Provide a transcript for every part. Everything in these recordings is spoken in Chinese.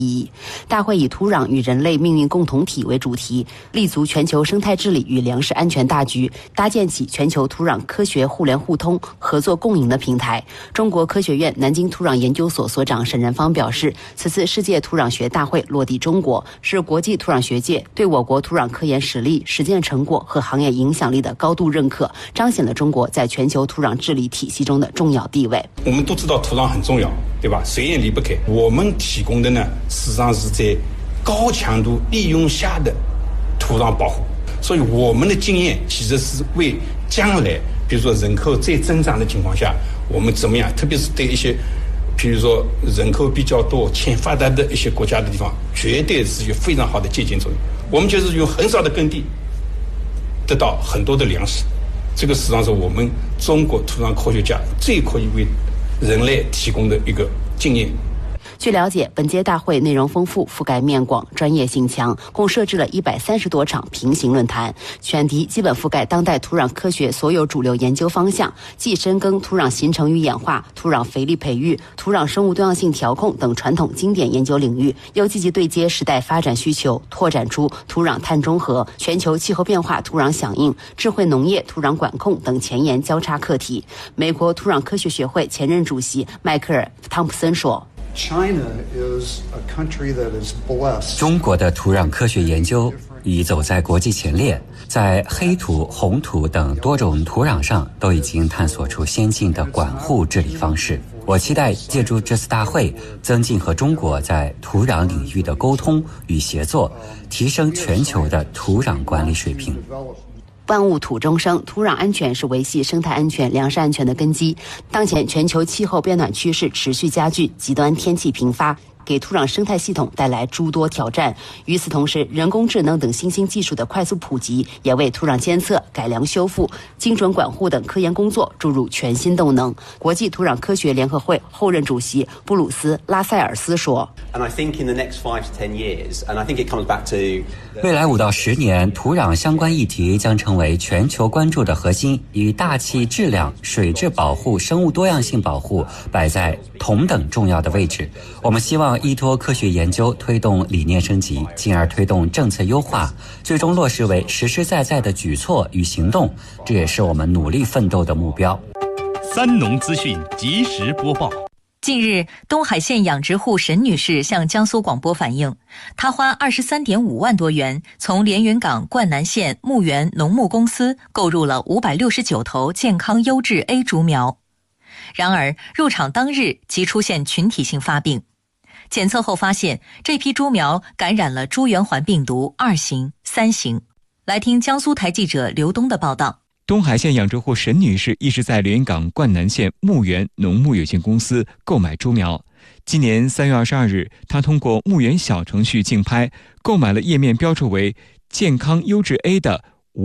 大会以土壤与人类命运共同体为主题，立足全球生态治理与粮食安全大局，搭建起全球土壤科学互联互通、合作共赢的平台。中国科学院南京土壤研究所所长沈仁芳表示，此次世界土壤学大会落地中国，是国际土壤学界对我国土壤科研实力、实践成果和行业影响力的高度认可，彰显了中国在全球土壤治理体系中的重要地位。 我们都知道土壤很重要，对吧？谁也离不开。我们提供的呢，实际上是在高强度利用下的土壤保护，所以我们的经验其实是为将来比如说人口再增长的情况下，我们怎么样，特别是对一些比如说人口比较多欠发达的一些国家的地方，绝对是有非常好的借鉴作用。我们就是用很少的耕地得到很多的粮食，这个实际上是我们中国土壤科学家最可以为人类提供的一个经验。 据了解，本届大会内容丰富，覆盖面广，专业性强，共设置了130多场平行论坛，选题基本覆盖当代土壤科学所有主流研究方向，既深耕土壤形成与演化、土壤肥力培育、土壤生物多样性调控等传统经典研究领域，又积极对接时代发展需求，拓展出土壤碳中和、全球气候变化土壤响应、智慧农业土壤管控等前沿交叉课题。美国土壤科学学会前任主席迈克尔·汤普森说， 中国的土壤科学研究已走在国际前列，在黑土、红土等多种土壤上都已经探索出先进的管护治理方式。我期待借助这次大会，增进和中国在土壤领域的沟通与协作，提升全球的土壤管理水平。 万物土中生，土壤安全是维系生态安全、粮食安全的根基。当前全球气候变暖趋势持续加剧，极端天气频发，给土壤生态系统带来诸多挑战。与此同时，人工智能等新兴技术的快速普及，也为土壤监测、改良修复、精准管护等科研工作注入全新动能。国际土壤科学联合会后任主席布鲁斯·拉塞尔斯说， 未来5到10年，土壤相关议题将成为全球关注的核心，以大气质量、水质保护、生物多样性保护摆在同等重要的位置。我们希望依托科学研究推动理念升级，进而推动政策优化，最终落实为实实在在的举措与行动，这也是我们努力奋斗的目标。 三农资讯及时播报。 近日，东海县养殖户沈女士向江苏广播反映，她花23.5万多元从连云港灌南县牧原农牧公司购入了569头健康优质 A 株苗。然而，入场当日即出现群体性发病，检测后发现这批株苗感染了猪圆环病毒2型、3型。来听江苏台记者刘东的报道。 东海县养殖户沈女士一直在连云港灌南县牧原农牧有限公司购买株苗。今年3月22日，她通过牧原小程序竞拍，购买了页面标注为健康优质 A 的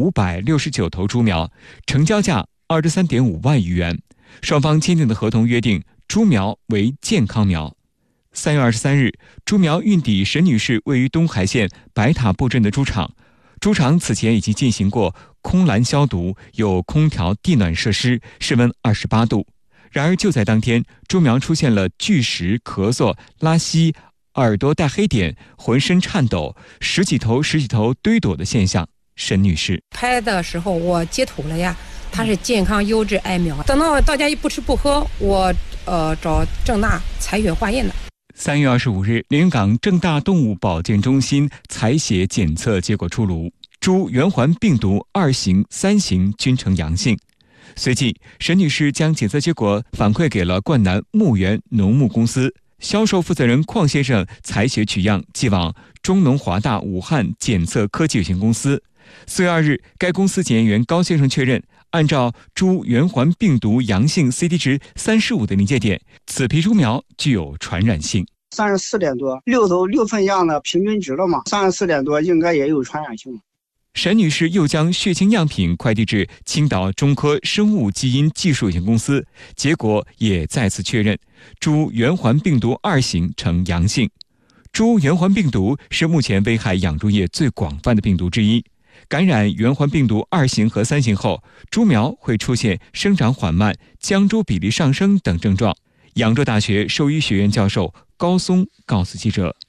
569头株苗，成交价23.5万余元。双方签订的合同约定，株苗为健康苗。3月23日，株苗运抵沈女士位于东海县白塔布镇的猪场。猪场此前已经进行过空栏消毒，有空调地暖设施，室温28度。然而就在当天，猪苗出现了拒食、咳嗽、拉稀、耳朵带黑点、浑身颤抖、十几头堆躲的现象。沈女士拍的时候我截图了呀，它是健康优质艾苗。等到大家一不吃不喝，我找正大采血化验的。 3月25日，连云港正大动物保健中心采血检测结果出炉，猪圆环病毒2型、3型均呈阳性。随即，沈女士将检测结果反馈给了灌南牧原农牧公司销售负责人邝先生，采血取样寄往中农华大武汉检测科技有限公司。4月2日，该公司检验员高先生确认，按照猪圆环病毒阳性 CD 值35的临界点，此批猪苗具有传染性。 34点多，6份样的平均值了嘛，34点多应该也有传染性。 沈女士又将血清样品快递至青岛中科生物基因技术有限公司，结果也再次确认，猪圆环病毒2型呈阳性。猪圆环病毒是目前危害养猪业最广泛的病毒之一。感染圆环病毒2型和3型后，猪苗会出现生长缓慢、将猪比例上升等症状。扬州大学兽医学院教授高松告诉记者，